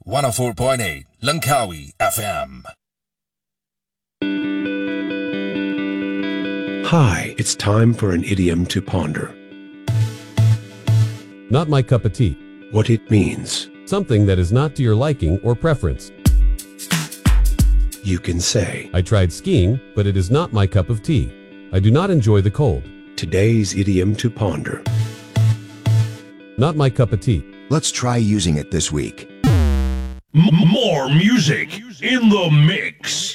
104.8 Langkawi FM. Hi, it's time for an idiom to ponder. Not my cup of tea. What it means. Something that is not to your liking or preference. You can say, I tried skiing, but it is not my cup of tea. I do not enjoy the cold. today's idiom to ponder. Not my cup of tea. Let's try using it this week. More music in the mix.